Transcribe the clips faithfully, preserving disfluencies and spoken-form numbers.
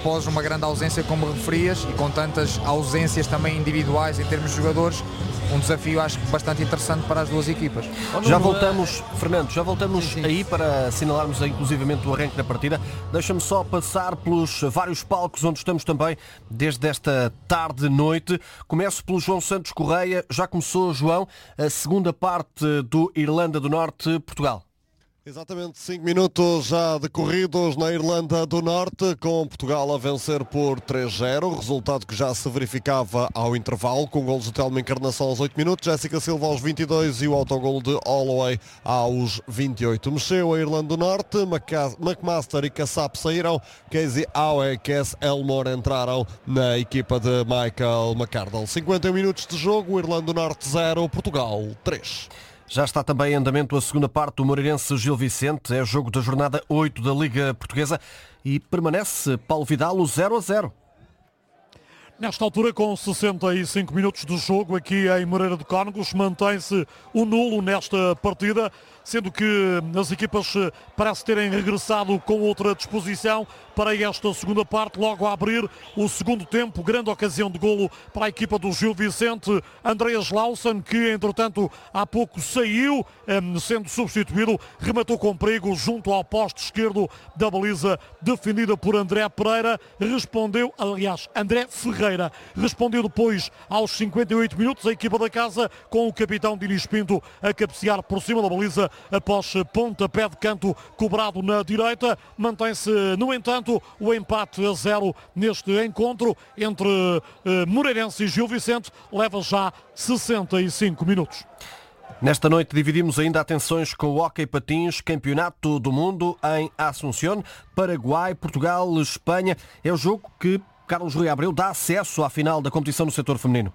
após uma grande ausência, como referias, e com tantas ausências também individuais em termos de jogadores, um desafio acho que bastante interessante para as duas equipas. Já voltamos, Fernando, já voltamos sim, sim. aí para assinalarmos inclusivamente o arranque da partida. Deixa-me só passar pelos vários palcos onde estamos também desde esta tarde, noite. Começo pelo João Santos Correia. Já começou, João, a segunda parte do Irlanda do Norte-Portugal. Exatamente, cinco minutos já decorridos na Irlanda do Norte, com Portugal a vencer por três zero, resultado que já se verificava ao intervalo, com golos de Telmo Encarnação aos oito minutos, Jéssica Silva aos vinte e dois e o autogolo de Holloway aos vinte e oito. Mexeu a Irlanda do Norte, McMaster e Kassap saíram, Casey Howe e Cass Elmore entraram na equipa de Michael McArdle. cinquenta e um minutos de jogo, Irlanda do Norte zero, Portugal três. Já está também em andamento a segunda parte do Moreirense Gil Vicente. É o jogo da jornada oito da Liga Portuguesa e permanece Paulo Vidal o zero a zero. Nesta altura, com sessenta e cinco minutos de jogo aqui em Moreira de Cónegos, mantém-se o nulo nesta partida, sendo que as equipas parecem terem regressado com outra disposição para esta segunda parte, logo a abrir o segundo tempo. Grande ocasião de golo para a equipa do Gil Vicente, Andreas Lawson, que entretanto há pouco saiu, sendo substituído, rematou com perigo junto ao poste esquerdo da baliza defendida por André Pereira, respondeu, aliás, André Ferreira, respondeu depois aos cinquenta e oito minutos a equipa da casa, com o capitão Dinis Pinto a cabecear por cima da baliza após pontapé de canto cobrado na direita. Mantém-se, no entanto, o empate a zero neste encontro entre eh, Moreirense e Gil Vicente, leva já sessenta e cinco minutos. Nesta noite dividimos ainda atenções com o Hóquei Patins, Campeonato do Mundo em Asunción, Paraguai, Portugal, Espanha. É o jogo que Carlos Rui Abreu dá acesso à final da competição no setor feminino.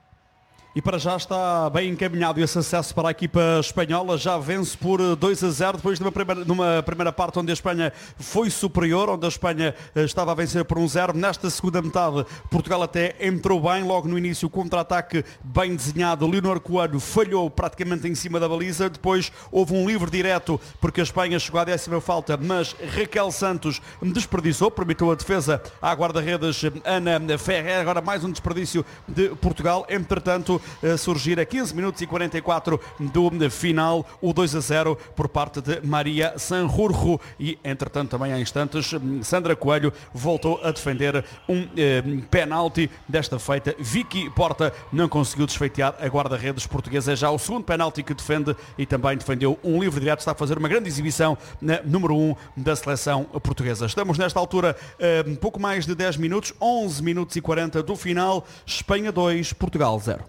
E para já está bem encaminhado esse acesso para a equipa espanhola. Já vence por dois a zero, depois de uma primeira, numa primeira parte onde a Espanha foi superior, onde a Espanha estava a vencer por um zero. Nesta segunda metade, Portugal até entrou bem. Logo no início, o contra-ataque bem desenhado. Leonor Coelho falhou praticamente em cima da baliza. Depois houve um livre direto, porque a Espanha chegou à décima falta, mas Raquel Santos desperdiçou, permitiu a defesa à guarda-redes Ana Ferrer. Agora mais um desperdício de Portugal. Entretanto, a surgir a quinze minutos e quarenta e quatro do final, o dois a zero por parte de Maria Sanjurjo, e entretanto também há instantes Sandra Coelho voltou a defender um eh, penalti. Desta feita, Vicky Porta não conseguiu desfeitear a guarda-redes portuguesa. É já o segundo penalti que defende, e também defendeu um livre direto. Está a fazer uma grande exibição na número um da seleção portuguesa. Estamos nesta altura eh, um pouco mais de dez minutos, onze minutos e quarenta do final. Espanha dois, Portugal zero.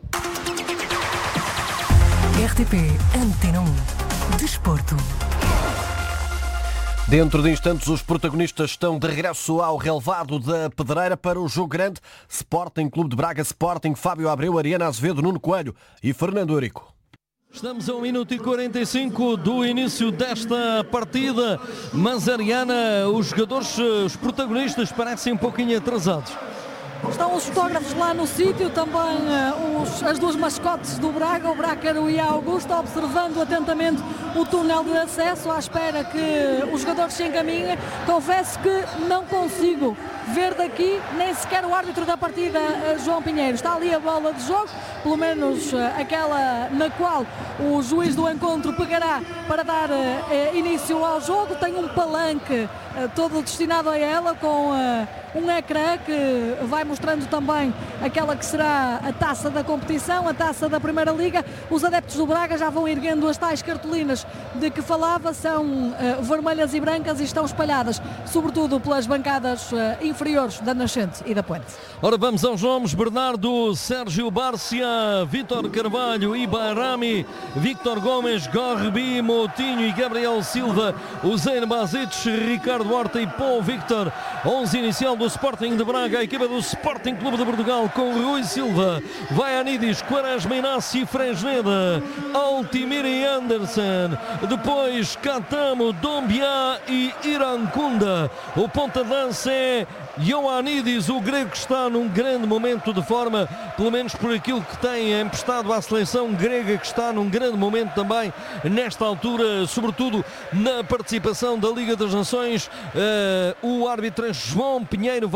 R T P Antena um Desporto. Dentro de instantes, os protagonistas estão de regresso ao relevado da Pedreira para o jogo grande. Sporting, Clube de Braga, Sporting, Fábio Abreu, Ariana Azevedo, Nuno Coelho e Fernando Eurico. Estamos a um minuto e quarenta e cinco do início desta partida, mas Ariana, os jogadores, os protagonistas parecem um pouquinho atrasados. Estão os fotógrafos lá no sítio, também uh, os, as duas mascotes do Braga, o Brácaro e a Augusta, observando atentamente o túnel de acesso, à espera que os jogadores se encaminhem. Confesso que não consigo ver daqui nem sequer o árbitro da partida, uh, João Pinheiro. Está ali a bola de jogo, pelo menos uh, aquela na qual o juiz do encontro pegará para dar uh, início ao jogo. Tem um palanque uh, todo destinado a ela, com uh, um ecrã que vai mostrando também aquela que será a taça da competição, a taça da Primeira Liga. Os adeptos do Braga já vão erguendo as tais cartolinas de que falava, são uh, vermelhas e brancas, e estão espalhadas sobretudo pelas bancadas uh, inferiores da Nascente e da Puente. Ora, vamos aos nomes: Bernardo, Sérgio Bárcia, Vítor Carvalho e Bahrami, Víctor Gomes, Gorbi, Moutinho e Gabriel Silva, Usain Bazic, Ricardo Horta e Paul Victor. onze inicial do Sporting de Braga, a equipa do Sporting Clube de Portugal, com Rui Silva, Vaianidis, Quaresma, Inácio, Fresneda, Altimiri Anderson, depois Catamo, Dombia e Irancunda. O ponta de lança é Ioannidis, o grego, que está num grande momento de forma, pelo menos por aquilo que tem emprestado à seleção grega, que está num grande momento também nesta altura, sobretudo na participação da Liga das Nações. Uh, o árbitro João Pinheiro